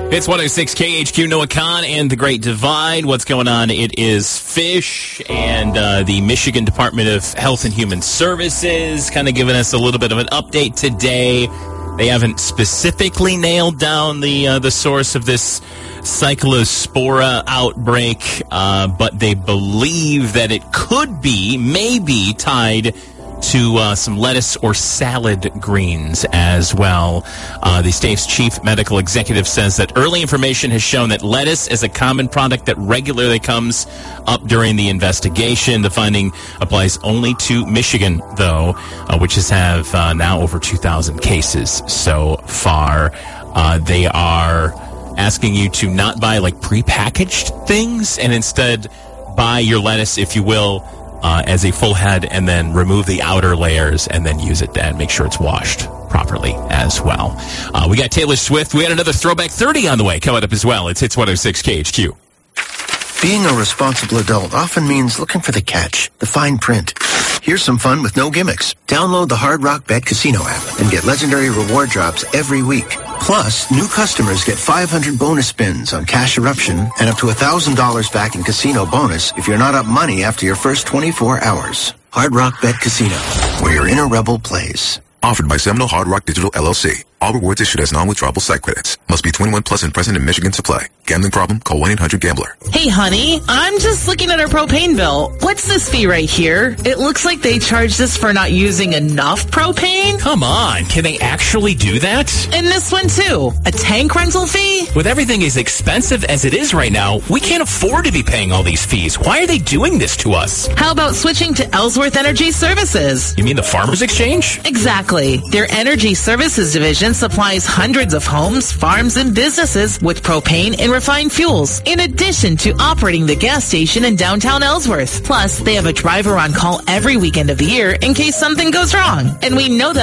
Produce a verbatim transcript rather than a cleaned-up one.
It's one oh six K H Q, Noah Khan and the Great Divide. What's going on? It is Fish and uh, the Michigan Department of Health and Human Services kind of giving us a little bit of an update today. They haven't specifically nailed down the uh, the source of this cyclospora outbreak, uh, but they believe that it could be maybe tied to uh, some lettuce or salad greens as well. Uh, the state's chief medical executive says that early information has shown that lettuce is a common product that regularly comes up during the investigation. The finding applies only to Michigan, though, uh, which has have uh, now over two thousand cases so far. Uh, they are asking you to not buy like prepackaged things and instead buy your lettuce, if you will, Uh, as a full head, and then remove the outer layers and then use it then. Make sure it's washed properly as well. Uh, we got Taylor Swift. We had another Throwback thirty on the way coming up as well. It's Hits one oh six K H Q. Being a responsible adult often means looking for the catch, the fine print. Here's some fun with no gimmicks. Download the Hard Rock Bet Casino app and get legendary reward drops every week. Plus, new customers get five hundred bonus spins on Cash Eruption and up to one thousand dollars back in casino bonus if you're not up money after your first twenty-four hours. Hard Rock Bet Casino, where your inner rebel plays. Offered by Seminole Hard Rock Digital L L C. All rewards issued as non-withdrawable site credits. Must be twenty-one plus and present in Michigan to play. Gambling problem? Call one eight hundred gambler. Hey, honey, I'm just looking at our propane bill. What's this fee right here? It looks like they charged us for not using enough propane. Come on, can they actually do that? And this one, too. A tank rental fee? With everything as expensive as it is right now, we can't afford to be paying all these fees. Why are they doing this to us? How about switching to Ellsworth Energy Services? You mean the Farmers Exchange? Exactly. Their Energy Services division supplies hundreds of homes, farms, and businesses with propane and refined fuels, in addition to operating the gas station in downtown Ellsworth. Plus, they have a driver on call every weekend of the year in case something goes wrong. And we know that